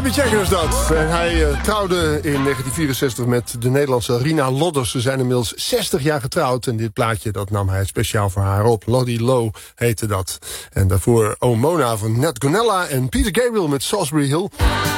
Bobby Jagger is dat. En hij trouwde in 1964 met de Nederlandse Rina Lodders. Ze zijn inmiddels 60 jaar getrouwd. En dit plaatje dat nam hij speciaal voor haar op. Lottie Low heette dat. En daarvoor Oh Mona van Nat Gonella en Peter Gabriel met Salisbury Hill.